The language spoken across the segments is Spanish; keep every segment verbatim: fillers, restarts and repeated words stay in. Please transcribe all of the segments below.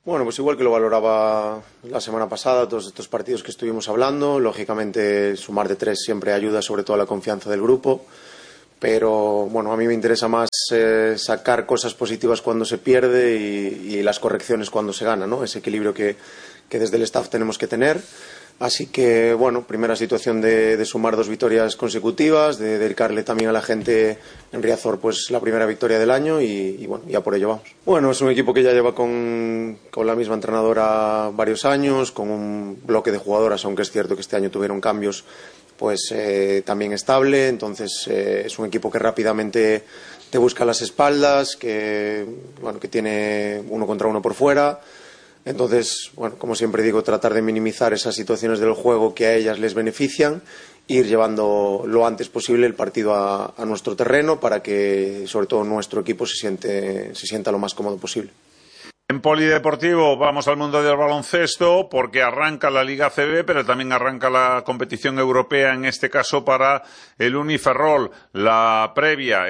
Bueno, pues igual que lo valoraba la semana pasada, todos estos partidos que estuvimos hablando, lógicamente sumar de tres siempre ayuda, sobre todo a la confianza del grupo, pero bueno, a mí me interesa más eh, sacar cosas positivas cuando se pierde y, y las correcciones cuando se gana, ¿no? Ese equilibrio que, que desde el staff tenemos que tener. Así que, bueno, primera situación de, de sumar dos victorias consecutivas, de dedicarle también a la gente en Riazor pues la primera victoria del año y, y bueno, ya por ello vamos. Bueno, es un equipo que ya lleva con, con la misma entrenadora varios años, con un bloque de jugadoras, aunque es cierto que este año tuvieron cambios, pues eh, también estable, entonces eh, es un equipo que rápidamente te busca las espaldas, que, bueno, que tiene uno contra uno por fuera. Entonces, bueno, como siempre digo, tratar de minimizar esas situaciones del juego que a ellas les benefician, ir llevando lo antes posible el partido a, a nuestro terreno para que, sobre todo, nuestro equipo se siente, se sienta lo más cómodo posible. En polideportivo vamos al mundo del baloncesto porque arranca la Liga A C B, pero también arranca la competición europea, en este caso para el Uniferrol, la previa.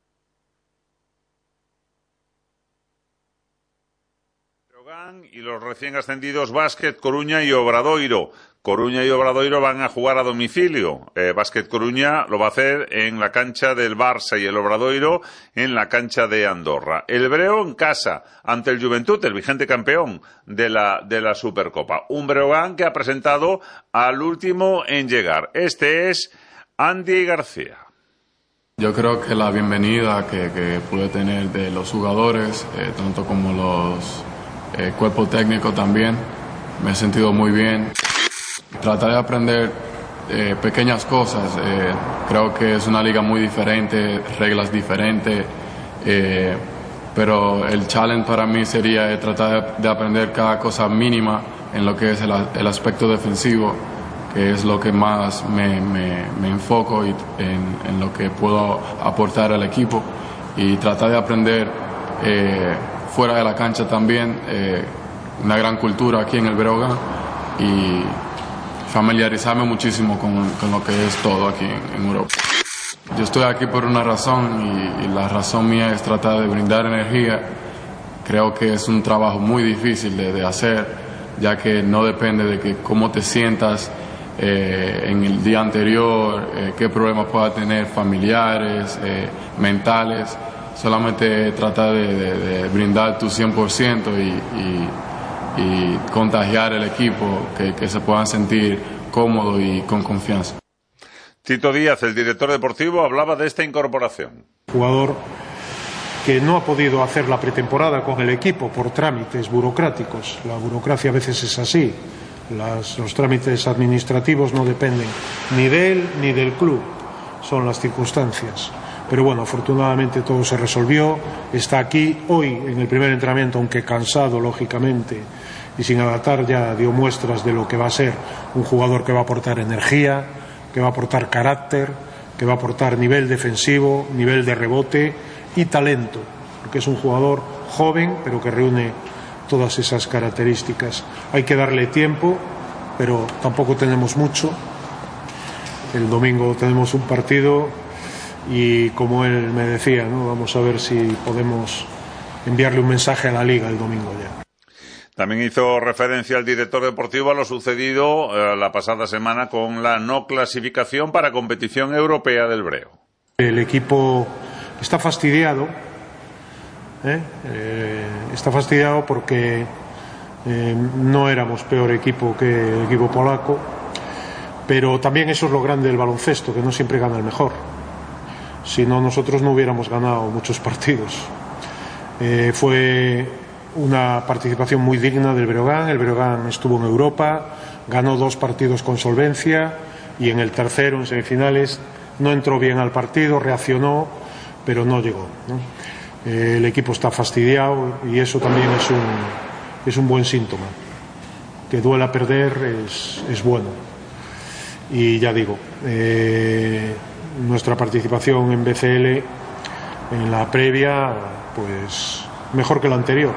Y los recién ascendidos Básquet Coruña y Obradoiro. Coruña y Obradoiro van a jugar a domicilio. Eh, Básquet Coruña lo va a hacer en la cancha del Barça y el Obradoiro en la cancha de Andorra. El Breo en casa ante el Juventud, el vigente campeón de la, de la Supercopa. Un Breogán que ha presentado al último en llegar. Este es Andy García. Yo creo que la bienvenida que, que pude tener de los jugadores, eh, tanto como los Eh, cuerpo técnico también, me he sentido muy bien. Tratar de aprender eh, pequeñas cosas, eh, creo que es una liga muy diferente, reglas diferentes, eh, pero el challenge para mí sería eh, tratar de, de aprender cada cosa mínima en lo que es el, el aspecto defensivo, que es lo que más me, me, me enfoco y en, en lo que puedo aportar al equipo, y tratar de aprender eh, fuera de la cancha también, eh, una gran cultura aquí en el Breogán, y familiarizarme muchísimo con, con lo que es todo aquí en, en Europa. Yo estoy aquí por una razón y, y la razón mía es tratar de brindar energía. Creo que es un trabajo muy difícil de, de hacer, ya que no depende de que cómo te sientas eh, en el día anterior, eh, qué problemas puedas tener familiares, eh, mentales. Solamente trata de, de, de brindar tu cien por ciento y, y, y contagiar el equipo, que, que se puedan sentir cómodos y con confianza. Tito Díaz, el director deportivo, hablaba de esta incorporación. Jugador que no ha podido hacer la pretemporada con el equipo por trámites burocráticos. La burocracia a veces es así. Las, los trámites administrativos no dependen ni de él ni del club, son las circunstancias. Pero bueno, afortunadamente todo se resolvió, está aquí hoy en el primer entrenamiento, aunque cansado lógicamente y sin adaptar, ya dio muestras de lo que va a ser un jugador que va a aportar energía, que va a aportar carácter, que va a aportar nivel defensivo, nivel de rebote y talento, porque es un jugador joven pero que reúne todas esas características. Hay que darle tiempo, pero tampoco tenemos mucho. El domingo tenemos un partido y, como él me decía, ¿no?, vamos a ver si podemos enviarle un mensaje a la Liga el domingo ya. También hizo referencia el director deportivo a lo sucedido eh, la pasada semana con la no clasificación para competición europea del Breo. El equipo está fastidiado, ¿eh? Eh, está fastidiado porque eh, no éramos peor equipo que el equipo polaco, pero también eso es lo grande del baloncesto, que no siempre gana el mejor. Si no, nosotros no hubiéramos ganado muchos partidos. Eh, fue una participación muy digna del Breogán. El Breogán estuvo en Europa, ganó dos partidos con solvencia y en el tercero, en semifinales, no entró bien al partido, reaccionó, pero no llegó, ¿no? Eh, el equipo está fastidiado y eso también es un, es un buen síntoma. Que duela perder es, es bueno. Y ya digo, eh, nuestra participación en B C L en la previa, pues mejor que la anterior,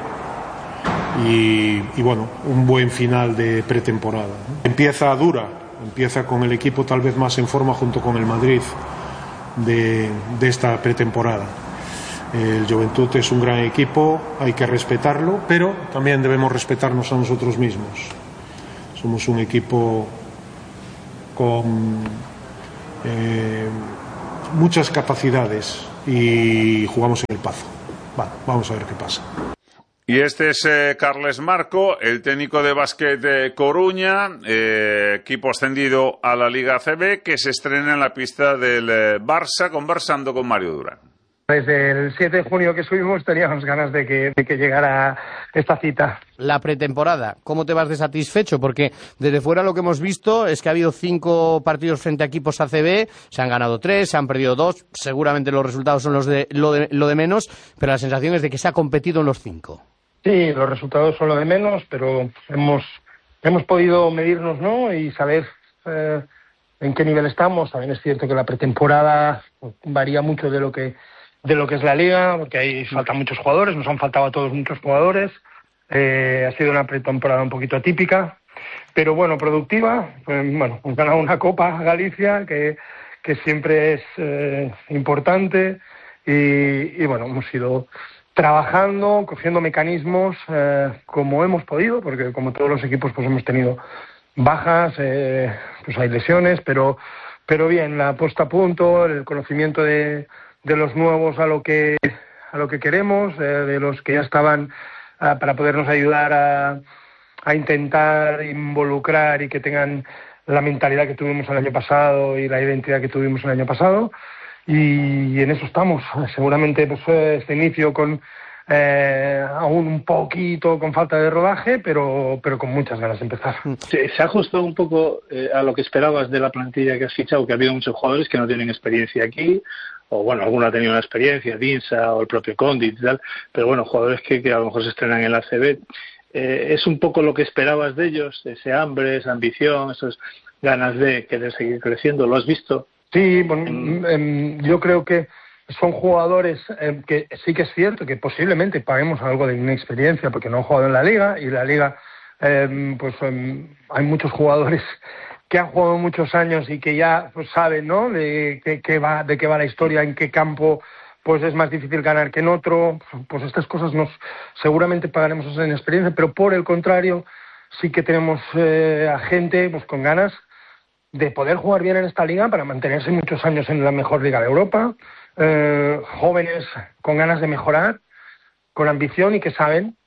y, y bueno, un buen final de pretemporada, ¿no? Empieza dura, empieza con el equipo tal vez más en forma junto con el Madrid de, de esta pretemporada, El Joventut es un gran equipo, hay que respetarlo, pero también debemos respetarnos a nosotros mismos. Somos un equipo con eh, muchas capacidades y jugamos en el Pazo. Bueno, vamos a ver qué pasa. Y este es eh, Carles Marco, el técnico de Básquet de Coruña, eh, equipo ascendido a la Liga A C B, que se estrena en la pista del eh, Barça, conversando con Mario Durán. Desde el siete de junio que subimos teníamos ganas de que, de que llegara esta cita. La pretemporada, ¿cómo te vas de satisfecho? Porque desde fuera lo que hemos visto es que ha habido cinco partidos frente a equipos A C B, se han ganado tres, se han perdido dos, seguramente los resultados son los de lo, de lo de menos, pero la sensación es de que se ha competido en los cinco. Sí, los resultados son lo de menos, pero hemos hemos podido medirnos, ¿no? Y saber eh, en qué nivel estamos. También es cierto que la pretemporada varía mucho de lo que de lo que es la liga, porque ahí faltan muchos jugadores, nos han faltado a todos muchos jugadores. Eh, ha sido una pretemporada un poquito atípica, pero bueno, productiva. Pues, bueno, hemos ganado una Copa Galicia que, que siempre es eh, importante y, y bueno, hemos ido trabajando, cogiendo mecanismos eh, como hemos podido, porque como todos los equipos pues hemos tenido bajas, eh, pues hay lesiones, pero pero bien, la puesta a punto, el conocimiento de, de los nuevos a lo que a lo que queremos, eh, de los que ya estaban uh, para podernos ayudar a, a intentar involucrar y que tengan la mentalidad que tuvimos el año pasado y la identidad que tuvimos el año pasado. Y en eso estamos. Seguramente pues este inicio con eh, aún un poquito con falta de rodaje, pero pero con muchas ganas de empezar. ¿Se, se ha ajustado un poco eh, a lo que esperabas de la plantilla que has fichado? Que ha habido muchos jugadores que no tienen experiencia aquí, o bueno, alguno ha tenido una experiencia, Dinsa o el propio Condit y tal, pero bueno, jugadores que, que a lo mejor se estrenan en la A C B. Eh, ¿Es un poco lo que esperabas de ellos? Ese hambre, esa ambición, esas ganas de querer seguir creciendo, ¿lo has visto? Sí, bueno, eh, yo creo que son jugadores eh, que sí que es cierto que posiblemente paguemos algo de inexperiencia porque no han jugado en la liga y la liga, eh, pues eh, hay muchos jugadores que han jugado muchos años y que ya pues, saben, ¿no? De qué, qué va, de qué va la historia, en qué campo pues es más difícil ganar que en otro. Pues estas cosas nos seguramente pagaremos esa inexperiencia, pero por el contrario sí que tenemos eh, a gente pues con ganas de poder jugar bien en esta liga para mantenerse muchos años en la mejor liga de Europa, eh, jóvenes con ganas de mejorar, con ambición y que saben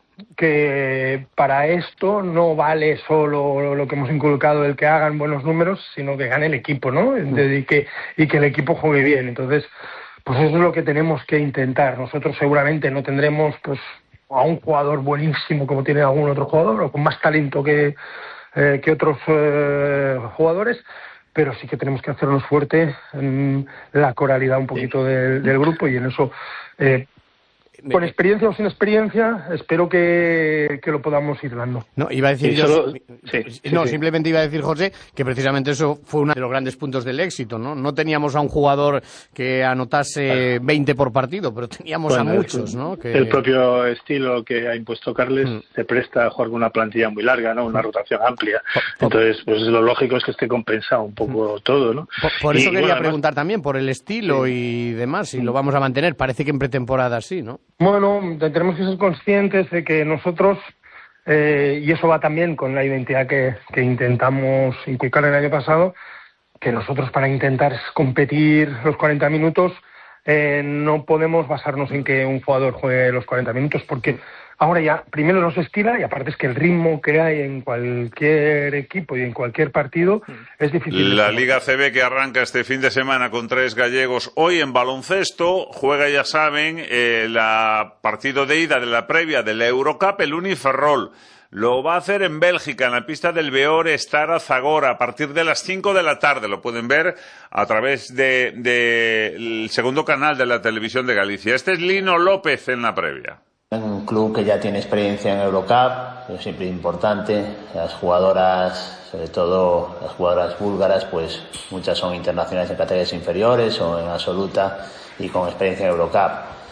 que para esto no vale solo lo que hemos inculcado el que hagan buenos números, sino que gane el equipo, ¿no? Y que, y que el equipo juegue bien. Entonces, pues eso es lo que tenemos que intentar. Nosotros seguramente no tendremos pues a un jugador buenísimo como tiene algún otro jugador o con más talento que Eh, que otros eh, jugadores, pero sí que tenemos que hacernos fuerte en la coralidad un poquito del, del grupo y en eso, eh, con experiencia o sin experiencia, espero que, que lo podamos ir dando. No, iba a decir sí, yo, solo, sí, sí, no, sí. simplemente iba a decir, José, que precisamente eso fue uno de los grandes puntos del éxito, ¿no? No teníamos a un jugador que anotase veinte por partido, pero teníamos bueno, a muchos, ¿no? Que... El propio estilo que ha impuesto Carles mm. se presta a jugar con una plantilla muy larga, ¿no? Una mm. rotación amplia. Entonces, pues lo lógico es que esté compensado un poco mm. todo, ¿no? Por, por eso y, quería bueno, preguntar además, también, por el estilo sí. y demás, si mm. lo vamos a mantener. Parece que en pretemporada sí, ¿no? Bueno, tenemos que ser conscientes de que nosotros, eh, y eso va también con la identidad que, que intentamos inculcar el año pasado, que nosotros para intentar competir los cuarenta minutos eh, no podemos basarnos en que un jugador juegue los cuarenta minutos, porque ahora ya primero no se estila y aparte es que el ritmo que hay en cualquier equipo y en cualquier partido es difícil. La Liga A C B que arranca este fin de semana con tres gallegos hoy en baloncesto, juega, ya saben, el eh, partido de ida de la previa de la Eurocup, el Uniferrol. Lo va a hacer en Bélgica, en la pista del Beor Stara Zagora, a partir de las cinco de la tarde. Lo pueden ver a través del de, de segundo canal de la televisión de Galicia. Este es Lino López en la previa. Un club que ya tiene experiencia en Eurocup, es siempre importante. Las jugadoras, sobre todo las jugadoras búlgaras, pues muchas son internacionales en categorías inferiores o en absoluta y con experiencia en Eurocup.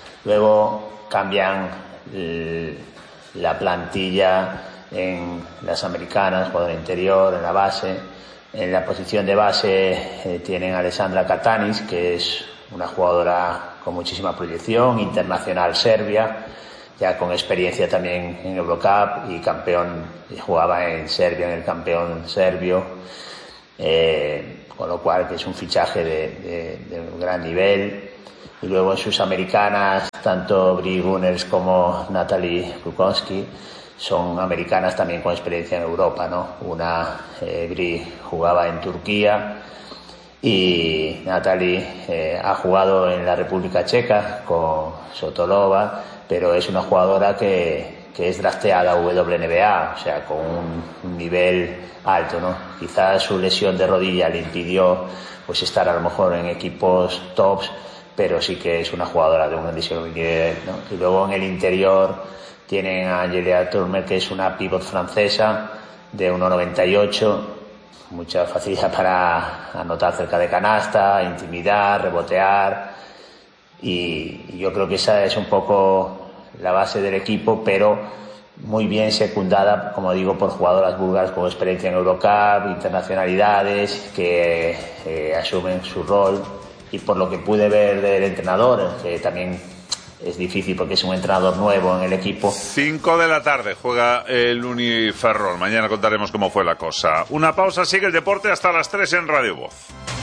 Luego cambian el, la plantilla en las americanas, jugador interior, en la base. En la posición de base eh, tienen a Alessandra Katanis, que es una jugadora con muchísima proyección, internacional Serbia, ya con experiencia también en Eurocup y campeón, y jugaba en Serbia, en el campeón serbio, eh, con lo cual que es un fichaje de, de, de un gran nivel. Y luego en sus americanas, tanto Bri Gunners como Natalie Krukowski son americanas también con experiencia en Europa, ¿no? Una, eh, Bri jugaba en Turquía y Natalie eh, ha jugado en la República Checa con Sotolova, pero es una jugadora que, que es drafteada a W N B A, o sea, con un, un nivel alto, ¿no? Quizás su lesión de rodilla le impidió pues estar a lo mejor en equipos tops, pero sí que es una jugadora de un grandísimo nivel, ¿no? Y luego en el interior tienen a Angela Turmer, que es una pivot francesa de uno noventa y ocho, mucha facilidad para anotar cerca de canasta, intimidar, rebotear, y yo creo que esa es un poco la base del equipo, pero muy bien secundada, como digo, por jugadoras búlgaras con experiencia en Eurocup, internacionalidades, que eh, asumen su rol. Y por lo que pude ver del entrenador, que también es difícil porque es un entrenador nuevo en el equipo. Cinco de la tarde juega el Uniferrol. Mañana contaremos cómo fue la cosa. Una pausa, sigue el deporte hasta las tres en Radio Voz.